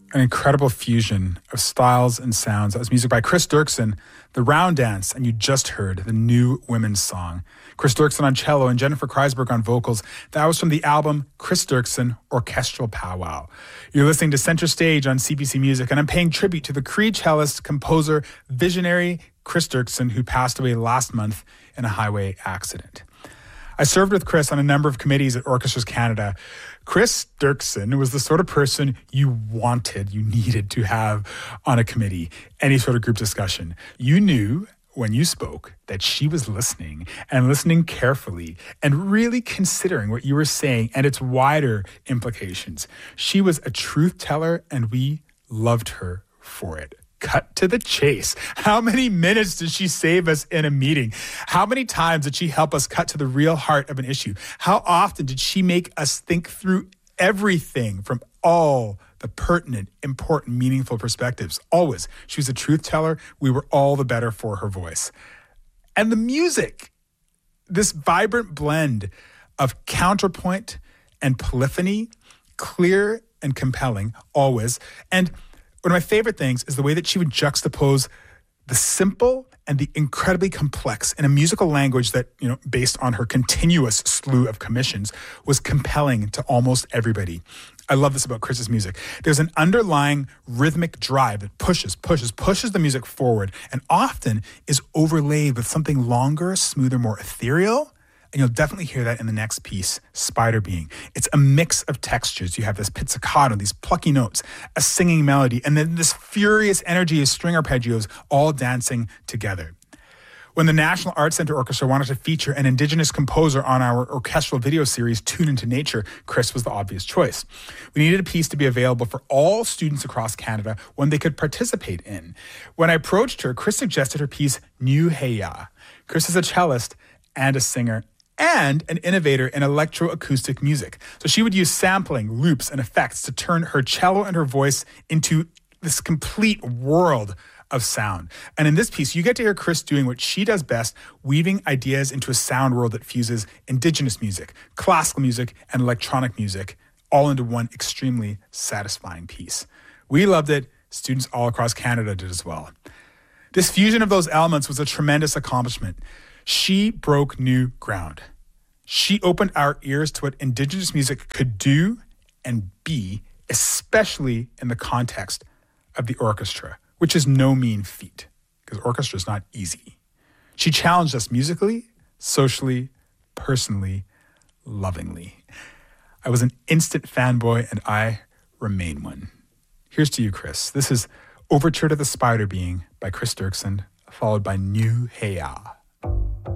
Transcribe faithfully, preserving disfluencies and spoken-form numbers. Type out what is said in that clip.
an incredible fusion of styles and sounds. That was music by Chris Dirksen, The Round Dance, and you just heard the New Women's Song. Chris Dirksen on cello and Jennifer Kreisberg on vocals. That was from the album Chris Dirksen Orchestral Powwow. You're listening to Center Stage on C B C Music, and I'm paying tribute to the Cree cellist, composer, visionary Chris Dirksen, who passed away last month in a highway accident. I served with Chris on a number of committees at Orchestras Canada. Chris Dirksen was the sort of person you wanted, you needed to have on a committee, any sort of group discussion. You knew when you spoke that she was listening and listening carefully and really considering what you were saying and its wider implications. She was a truth teller, and we loved her for it. Cut to the chase. How many minutes did she save us in a meeting? How many times did she help us cut to the real heart of an issue? How often did she make us think through everything from all the pertinent, important, meaningful perspectives? Always. She was a truth teller. We were all the better for her voice. And the music, this vibrant blend of counterpoint and polyphony, clear and compelling, always. And one of my favorite things is the way that she would juxtapose the simple and the incredibly complex in a musical language that, you know, based on her continuous slew of commissions, was compelling to almost everybody. I love this about Chris's music. There's an underlying rhythmic drive that pushes, pushes, pushes the music forward, and often is overlaid with something longer, smoother, more ethereal. And you'll definitely hear that in the next piece, Spider Being. It's a mix of textures. You have this pizzicato, these plucky notes, a singing melody, and then this furious energy of string arpeggios all dancing together. When the National Arts Centre Orchestra wanted to feature an Indigenous composer on our orchestral video series, Tune Into Nature, Chris was the obvious choice. We needed a piece to be available for all students across Canada, one they could participate in. When I approached her, Chris suggested her piece, New Heya. Chris is a cellist and a singer, and an innovator in electroacoustic music. So she would use sampling, loops, and effects to turn her cello and her voice into this complete world of sound. And in this piece, you get to hear Chris doing what she does best, weaving ideas into a sound world that fuses Indigenous music, classical music, and electronic music, all into one extremely satisfying piece. We loved it. Students all across Canada did as well. This fusion of those elements was a tremendous accomplishment. She broke new ground. She opened our ears to what Indigenous music could do and be, especially in the context of the orchestra, which is no mean feat, because orchestra is not easy. She challenged us musically, socially, personally, lovingly. I was an instant fanboy, and I remain one. Here's to you, Chris. This is Overture to the Spider Being by Chris Dirksen, followed by New Heya.